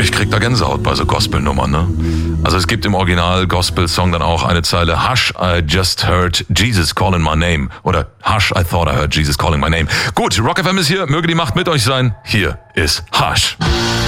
ich krieg da Gänsehaut bei so Gospel-Nummern, ne? Also es gibt im Original-Gospel-Song dann auch eine Zeile, Hush, I just heard Jesus calling my name. Oder Hush, I thought I heard Jesus calling my name. Gut, Rock FM ist hier, möge die Macht mit euch sein. Hier ist Hush.